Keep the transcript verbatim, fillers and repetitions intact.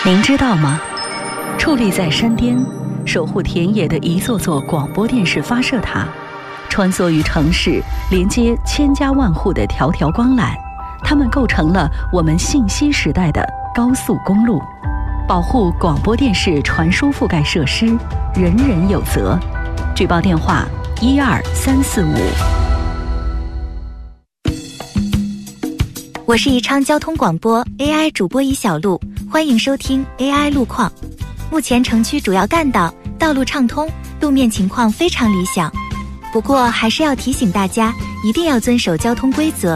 您知道吗？矗立在山巅，守护田野的一座座广播电视发射塔，穿梭于城市，连接千家万户的条条光缆，它们构成了我们信息时代的高速公路。保护广播电视传输覆盖设施，人人有责。举报电话：一二三四五。 我是宜昌交通广播 A I 主播宜小璐，欢迎收听 A I 路况。目前城区主要干道道路畅通，路面情况非常理想。不过还是要提醒大家，一定要遵守交通规则，